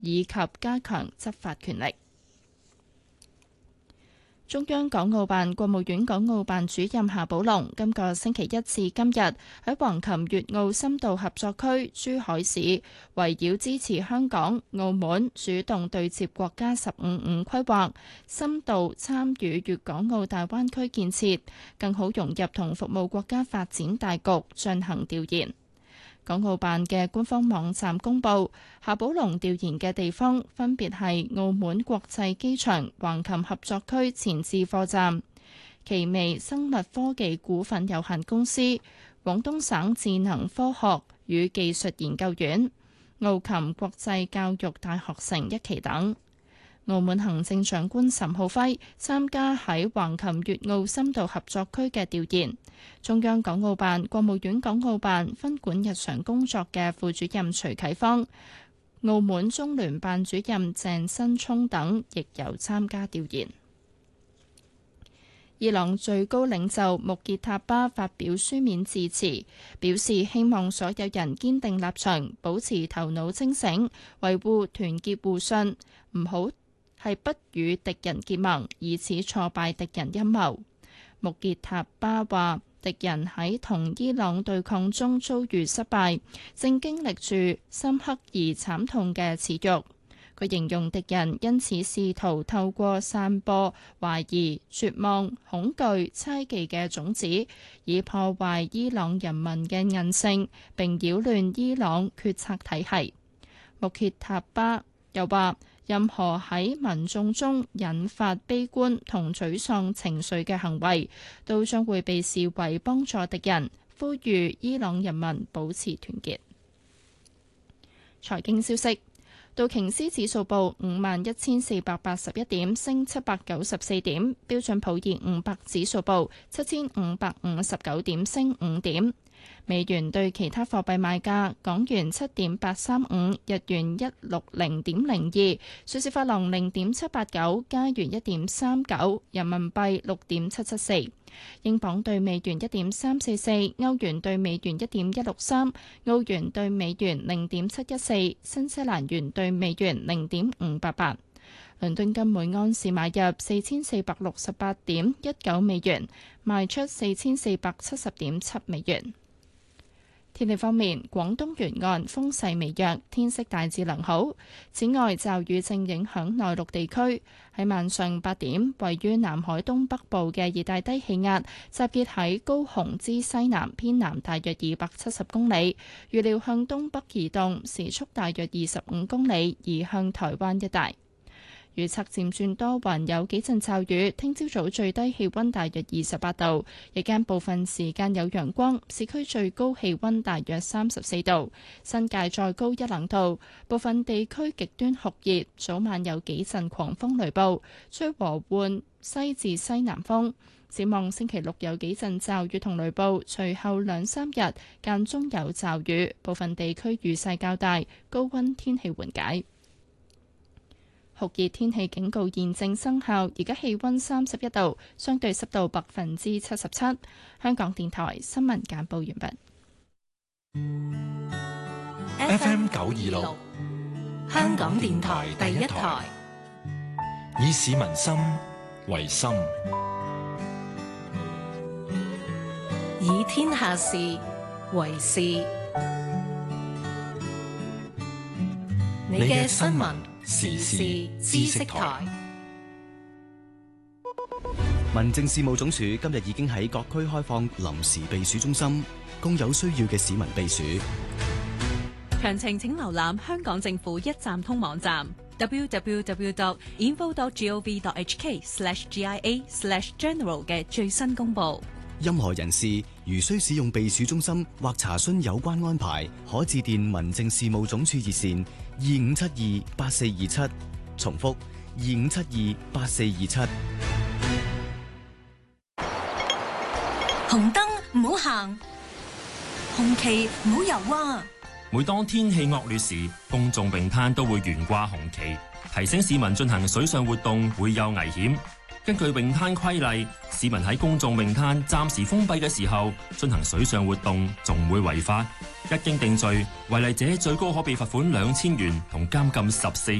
以及加強執法權力。中央港澳辦、國務院港澳辦主任夏寶龍今個星期一至今日喺橫琴粵澳深度合作區珠海市，圍繞支持香港、澳門主動對接國家15五規劃，深度參與粵港澳大灣區建設，更好融入同服務國家發展大局進行調研。港澳辦嘅官方網站公布，夏寶龍調研嘅地方分別係澳門國際機場橫琴合作區前置貨站、奇微生物科技股份有限公司、廣東省智能科學與技術研究院、澳琴國際教育大學城一期等。澳門行政長官岑浩輝參加喺橫琴粵澳深度合作區嘅調研。中央港澳辦、國務院港澳辦分管日常工作嘅副主任徐啟芳、澳門中聯辦主任鄭新聰等亦有參加調研。伊朗最高領袖穆傑塔巴發表書面致辭，表示希望所有人堅定立場，保持頭腦清醒，維護團結互信，不與敵人結盟，以此挫敗敵人陰謀。穆傑塔巴話：敵人喺同伊朗對抗中遭遇失敗，正經歷住深刻而慘痛嘅恥辱。佢形容敵人因此試圖透過散播懷疑、絕望、恐懼、猜忌嘅種子，以破壞伊朗人民嘅韌性，並擾亂伊朗決策體系。穆傑塔巴又話：任何喺民眾中引發悲觀同沮喪情緒嘅行為，都將會被視為幫助敵人，呼籲伊朗人民保持團結。財經消息。道瓊斯指數報51,481點，升794點；標準普爾500指數報7,559點，升5點。美元對其他貨幣賣價：港元7.835，日元160.02，瑞士法郎0.789，加元1.39，人民幣6.774。英鎊對美元1.344，歐元對美元1.163，澳元對美元0.714，新西蘭元對美元0.588。倫敦金每安士買入4468.19美元，賣出4470.7美元。天氣方面，廣東沿岸風勢微弱，天色大致良好。此外，驟雨正影響內陸地區。喺晚上8點，位於南海東北部嘅熱帶低氣壓集結喺高雄之西南偏南大約270公里，預料向東北移動，時速大約25公里，移向台灣一帶。預測漸轉多雲，有幾陣驟雨。聽朝早最低氣溫大約28度，日間部分時間有陽光。市區最高氣溫大約34度，新界再高1-2度。部分地區極端酷熱，早晚有幾陣狂風雷暴，吹和緩西至西南風。展望星期六有幾陣驟雨同雷暴，隨後2-3日間中有驟雨，部分地區雨勢較大，高溫天氣緩解。酷熱天氣警告現正生效，而家氣溫31度，相對濕度77%。香港電台新聞簡報完畢。 FM 926，香港電台第一台，以市民心為心， 以天下事為事。你嘅新聞時事知識台。 民政事務總署今日已經喺各區開放臨時避暑中心，供有需要嘅市民避暑。 詳情請瀏覽香港政府一站通網站 www.info.gov.hk/GIA/general 嘅最新公佈。 任何人士如需使用避暑中心或查詢有關安排，可致電民政事務總署熱線25728427，重複25728427。 紅燈唔好行，紅旗唔好游啊！ 每當天氣惡劣時，公眾泳灘都會懸掛紅旗，提醒市民進行水上活動會有危險。 根據泳灘規例，市民喺公眾泳灘暫時封閉嘅時候進行水上活動，仲會違法。一經定罪，違例者最高可被罰款2000元同監禁14